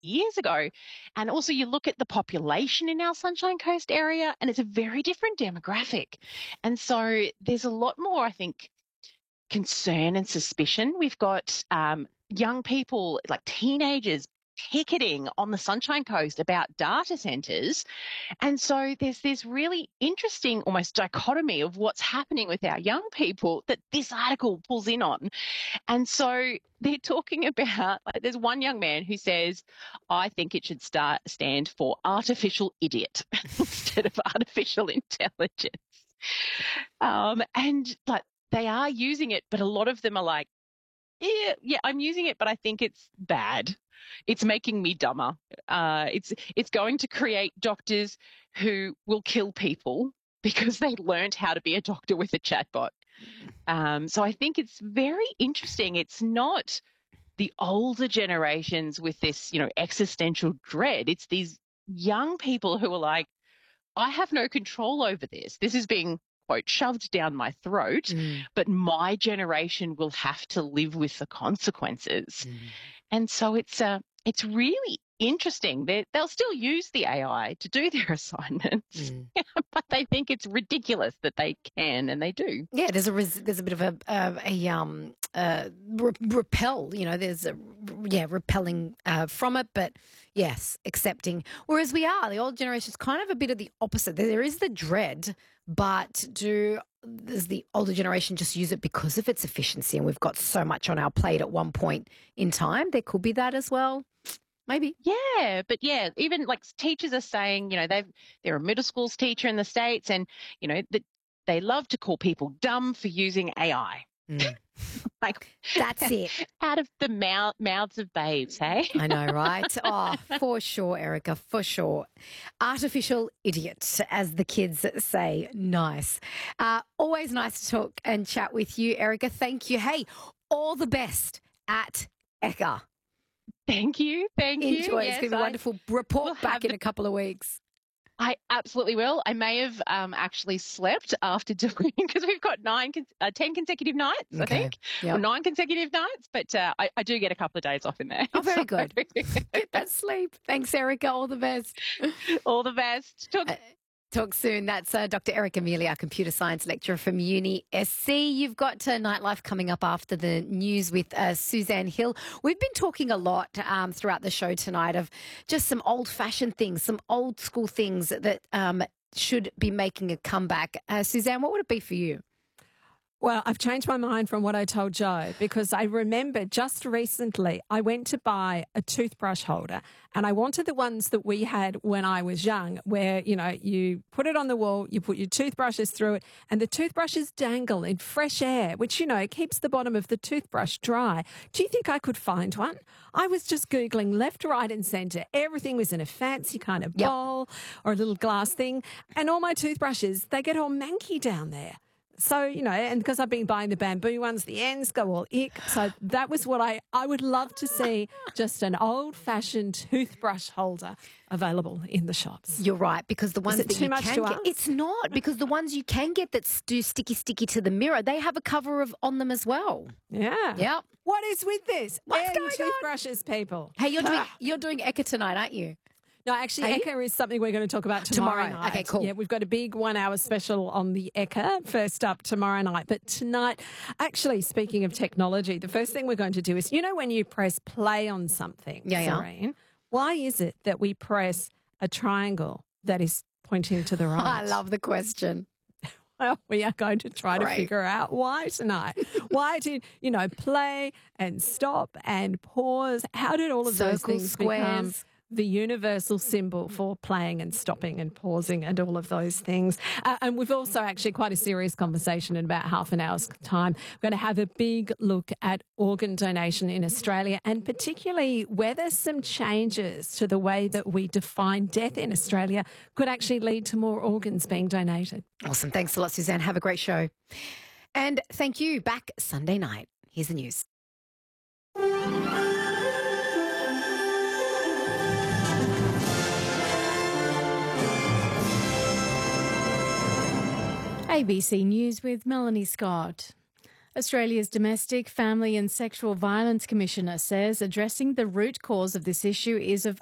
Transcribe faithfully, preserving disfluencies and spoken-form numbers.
years ago. And also you look at the population in our Sunshine Coast area, and it's a very different demographic. And so there's a lot more, I think, concern and suspicion. We've got um, young people, like teenagers, picketing on the Sunshine Coast about data centres. And so there's this really interesting almost dichotomy of what's happening with our young people that this article pulls in on. And so they're talking about, like, there's one young man who says, I think it should start stand for artificial idiot instead of artificial intelligence. Um, and like they are using it, but a lot of them are like, yeah, yeah, I'm using it, but I think it's bad. It's making me dumber. Uh, it's it's going to create doctors who will kill people because they learned how to be a doctor with a chatbot. Um, so I think it's very interesting. It's not the older generations with this, you know, existential dread. It's these young people who are like, I have no control over this. This is being, quote, shoved down my throat, mm. but my generation will have to live with the consequences. Mm. And so it's uh, it's really interesting. They're, they'll still use the A I to do their assignments, mm. but they think it's ridiculous that they can, and they do. Yeah, there's a res- there's a bit of a a, a um uh re- repel. You know, there's a yeah repelling uh, from it, but yes, accepting. Whereas we are the old generation's kind of a bit of the opposite. There is the dread, but do does the older generation just use it because of its efficiency, and we've got so much on our plate at one point in time? There could be that as well. Maybe. Yeah, but yeah, even like teachers are saying, you know, they've they're a middle school's teacher in the States, and you know that they love to call people dumb for using A I. Mm. Like that's it, out of the mouth, mouths of babes, hey? I know, right? Oh, for sure, Erica, for sure. Artificial idiot, as the kids say. Nice. Uh, always nice to talk and chat with you, Erica. Thank you. Hey, all the best at E C A. Thank you. Thank Enjoy. you. Enjoy. It's yes, going to be I wonderful. Report back in a couple of weeks. I absolutely will. I may have um, actually slept after doing, because we've got nine, uh, ten consecutive nights, okay. I think, yep. or nine consecutive nights, but uh, I, I do get a couple of days off in there. Oh, very good. Get that sleep. Thanks, Erica. All the best. All the best. Talk- uh, Talk soon. That's uh, Doctor Erica Mealy, our computer science lecturer from Uni S C. You've got uh, Nightlife coming up after the news with uh, Suzanne Hill. We've been talking a lot um, throughout the show tonight of just some old-fashioned things, some old-school things that um, should be making a comeback. Uh, Suzanne, what would it be for you? Well, I've changed my mind from what I told Joe, because I remember just recently I went to buy a toothbrush holder, and I wanted the ones that we had when I was young, where, you know, you put it on the wall, you put your toothbrushes through it, and the toothbrushes dangle in fresh air, which, you know, keeps the bottom of the toothbrush dry. Do you think I could find one? I was just Googling left, right and centre. Everything was in a fancy kind of bowl yep. or a little glass thing, and all my toothbrushes, they get all manky down there. So, you know, and because I've been buying the bamboo ones, the ends go all ick. So that was what I, I would love to see, just an old-fashioned toothbrush holder available in the shops. You're right, because the ones Is it that too you much can to get, ask? it's not, because the ones you can get that do sticky sticky to the mirror, they have a cover of on them as well. Yeah. Yep. What is with this? What's Air going toothbrushes, on? people. Hey, you're doing you're doing E C A tonight, aren't you? No, actually, E C A is something we're going to talk about tomorrow, tomorrow. night. Okay, cool. Yeah, we've got a big one-hour special on the E C A first up tomorrow night. But tonight, actually, speaking of technology, the first thing we're going to do is, you know, when you press play on something, yeah, Serene, yeah. why is it that we press a triangle that is pointing to the right? I love the question. Well, we are going to try Great. to figure out why tonight. Why did, you know, play and stop and pause? How did all of Circles, those things squares. become the universsul symbol for playing and stopping and pausing and all of those things? Uh, and we've also actually quite a serious conversation in about half an hour's time. We're going to have a big look at organ donation in Australia, and particularly whether some changes to the way that we define death in Australia could actually lead to more organs being donated. Awesome. Thanks a lot, Suzanne. Have a great show. And thank you. Back Sunday night. Here's the news. A B C News with Melanie Scott. Australia's Domestic, Family and Sexual Violence Commissioner says addressing the root cause of this issue is of